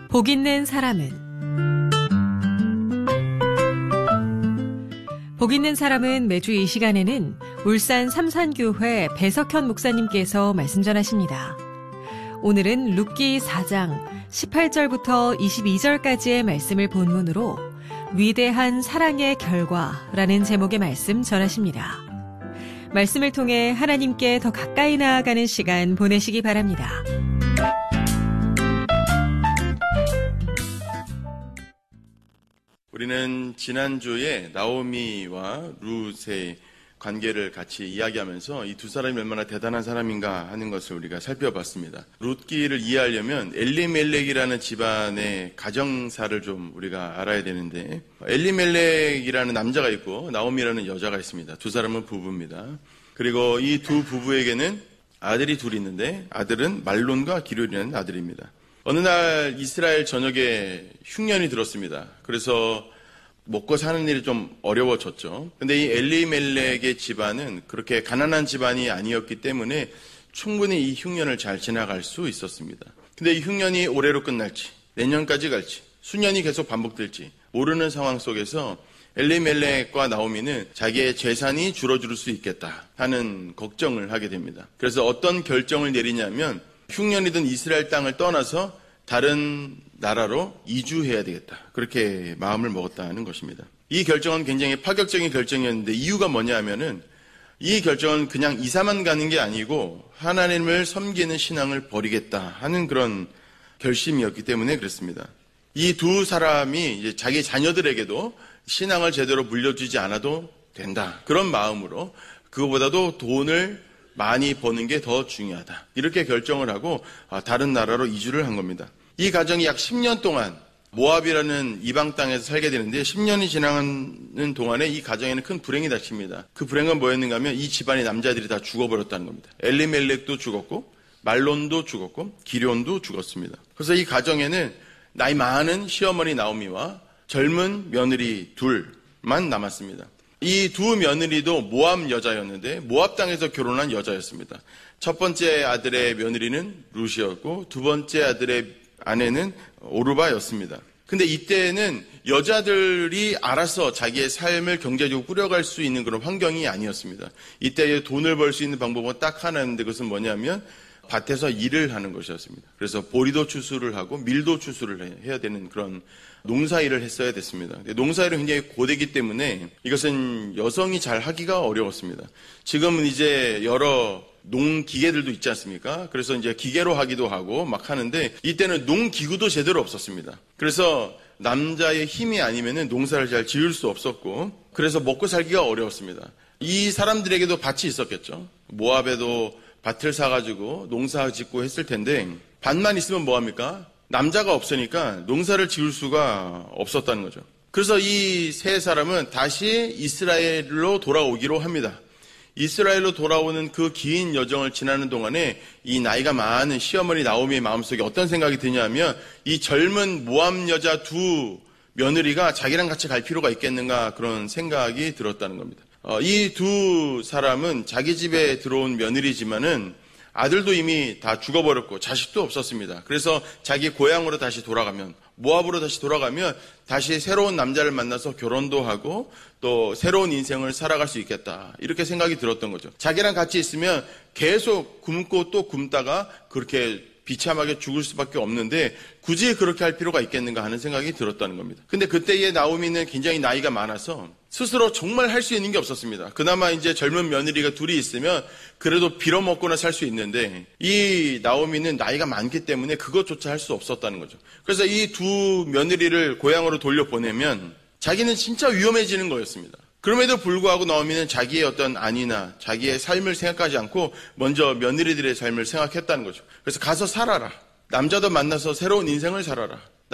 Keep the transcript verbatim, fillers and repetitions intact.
복 있는 사람은 복 있는 사람은 매주 이 시간에는 울산 삼산교회 배석현 목사님께서 말씀 전하십니다. 오늘은 룻기 사 장 십팔 절부터 이십이 절까지의 말씀을 본문으로 위대한 사랑의 결과라는 제목의 말씀 전하십니다. 말씀을 통해 하나님께 더 가까이 나아가는 시간 보내시기 바랍니다. 우리는 지난주에 나오미와 룻의 관계를 같이 이야기하면서 이 두 사람이 얼마나 대단한 사람인가 하는 것을 우리가 살펴봤습니다. 룻기를 이해하려면 엘리멜렉이라는 집안의 가정사를 좀 우리가 알아야 되는데, 엘리멜렉이라는 남자가 있고 나오미라는 여자가 있습니다. 두 사람은 부부입니다. 그리고 이 두 부부에게는 아들이 둘이 있는데, 아들은 말론과 기럈이라는 아들입니다. 어느 날 이스라엘 전역에 흉년이 들었습니다. 그래서 먹고 사는 일이 좀 어려워졌죠. 근데 이 엘리멜렉의 집안은 그렇게 가난한 집안이 아니었기 때문에 충분히 이 흉년을 잘 지나갈 수 있었습니다. 근데 이 흉년이 올해로 끝날지, 내년까지 갈지, 수년이 계속 반복될지 모르는 상황 속에서 엘리멜렉과 나오미는 자기의 재산이 줄어들 수 있겠다 하는 걱정을 하게 됩니다. 그래서 어떤 결정을 내리냐면 흉년이든 이스라엘 땅을 떠나서 다른 나라로 이주해야 되겠다, 그렇게 마음을 먹었다는 것입니다. 이 결정은 굉장히 파격적인 결정이었는데 이유가 뭐냐 하면은 이 결정은 그냥 이사만 가는 게 아니고 하나님을 섬기는 신앙을 버리겠다 하는 그런 결심이었기 때문에 그렇습니다. 이 두 사람이 이제 자기 자녀들에게도 신앙을 제대로 물려주지 않아도 된다, 그런 마음으로 그거보다도 돈을 많이 버는 게 더 중요하다, 이렇게 결정을 하고 다른 나라로 이주를 한 겁니다. 이 가정이 약 십 년 동안 모압이라는 이방 땅에서 살게 되는데, 십 년이 지나는 동안에 이 가정에는 큰 불행이 닥칩니다. 그 불행은 뭐였는가 하면 이 집안의 남자들이 다 죽어버렸다는 겁니다. 엘리멜렉도 죽었고 말론도 죽었고 기럈도 죽었습니다. 그래서 이 가정에는 나이 많은 시어머니 나오미와 젊은 며느리 둘만 남았습니다. 이 두 며느리도 모압 여자였는데 모압 땅에서 결혼한 여자였습니다. 첫 번째 아들의 며느리는 룻이었고 두 번째 아들의 아내는 오르바였습니다. 근데 이때는 여자들이 알아서 자기의 삶을 경제적으로 꾸려갈 수 있는 그런 환경이 아니었습니다. 이때 돈을 벌 수 있는 방법은 딱 하나였는데, 그것은 뭐냐면 밭에서 일을 하는 것이었습니다. 그래서 보리도 추수를 하고 밀도 추수를 해야 되는 그런 농사일을 했어야 됐습니다. 농사일은 굉장히 고되기 때문에 이것은 여성이 잘 하기가 어려웠습니다. 지금은 이제 여러 농기계들도 있지 않습니까? 그래서 이제 기계로 하기도 하고 막 하는데, 이때는 농기구도 제대로 없었습니다. 그래서 남자의 힘이 아니면은 농사를 잘 지을 수 없었고, 그래서 먹고 살기가 어려웠습니다. 이 사람들에게도 밭이 있었겠죠. 모압에도 밭을 사가지고 농사 짓고 했을 텐데, 밭만 있으면 뭐합니까? 남자가 없으니까 농사를 지을 수가 없었다는 거죠. 그래서 이 세 사람은 다시 이스라엘로 돌아오기로 합니다. 이스라엘로 돌아오는 그 긴 여정을 지나는 동안에 이 나이가 많은 시어머니 나오미의 마음속에 어떤 생각이 드냐면, 이 젊은 모압 여자 두 며느리가 자기랑 같이 갈 필요가 있겠는가, 그런 생각이 들었다는 겁니다. 어, 이 두 사람은 자기 집에 들어온 며느리지만은 아들도 이미 다 죽어버렸고 자식도 없었습니다. 그래서 자기 고향으로 다시 돌아가면, 모압으로 다시 돌아가면 다시 새로운 남자를 만나서 결혼도 하고 또 새로운 인생을 살아갈 수 있겠다, 이렇게 생각이 들었던 거죠. 자기랑 같이 있으면 계속 굶고 또 굶다가 그렇게 비참하게 죽을 수밖에 없는데 굳이 그렇게 할 필요가 있겠는가 하는 생각이 들었다는 겁니다. 근데 그때의 나오미는 굉장히 나이가 많아서 스스로 정말 할 수 있는 게 없었습니다. 그나마 이제 젊은 며느리가 둘이 있으면 그래도 빌어먹거나 살 수 있는데, 이 나오미는 나이가 많기 때문에 그것조차 할 수 없었다는 거죠. 그래서 이 두 며느리를 고향으로 돌려보내면 자기는 진짜 위험해지는 거였습니다. 그럼에도 불구하고 나오미는 자기의 어떤 안위나 자기의 삶을 생각하지 않고 먼저 며느리들의 삶을 생각했다는 거죠. 그래서 가서 살아라. 남자도 만나서 새로운 인생을 살아라.